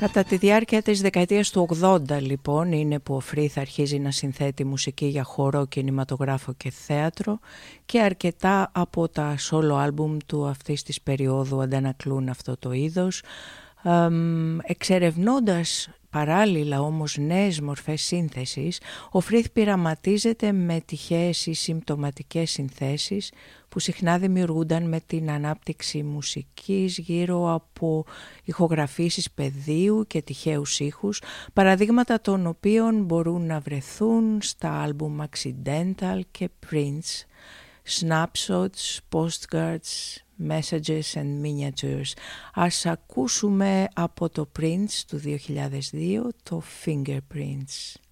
Κατά τη διάρκεια της δεκαετίας του 80 λοιπόν είναι που ο Frith αρχίζει να συνθέτει μουσική για χορό, κινηματογράφο και θέατρο και αρκετά από τα solo άλμπουμ του αυτής της περίοδου αντανακλούν αυτό το είδος, εξερευνώντας παράλληλα όμως νέες μορφές σύνθεσης. Ο Frith πειραματίζεται με τυχαίες ή συμπτωματικές συνθέσεις που συχνά δημιουργούνταν με την ανάπτυξη μουσικής γύρω από ηχογραφήσεις πεδίου και τυχαίους ήχους, παραδείγματα των οποίων μπορούν να βρεθούν στα άλμπουμ Accidental και Prince, Snapshots, Postcards, Messages and Miniatures. Ας ακούσουμε από το Prince του 2002 το Fingerprints.